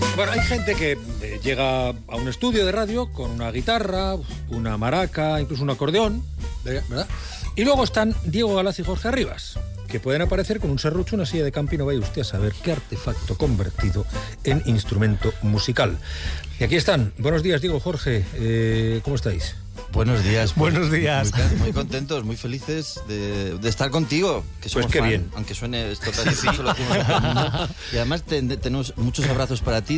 Bueno, hay gente que llega a un estudio de radio con una guitarra, una maraca, incluso un acordeón, ¿verdad? Y luego están Diego Galaz y Jorge Arribas, que pueden aparecer con un serrucho, una silla de campo y no vaya usted a saber qué artefacto convertido en instrumento musical. Y aquí están. Buenos días, Diego, Jorge. ¿Cómo estáis? Buenos días. Buenos días. Muy contentos, muy felices de estar contigo. Que somos pues qué fan, bien. aunque suene esto tan difícil, lo decimos a todo el mundo. Y además tenemos muchos abrazos para ti.